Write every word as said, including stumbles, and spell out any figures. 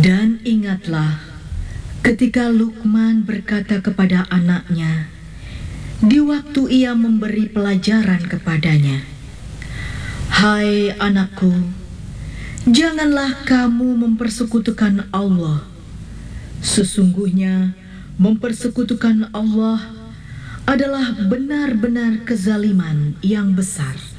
Dan ingatlah ketika Luqman berkata kepada anaknya di waktu ia memberi pelajaran kepadanya, "Hai anakku, janganlah kamu mempersekutukan Allah. Sesungguhnya mempersekutukan Allah adalah benar-benar kezaliman yang besar."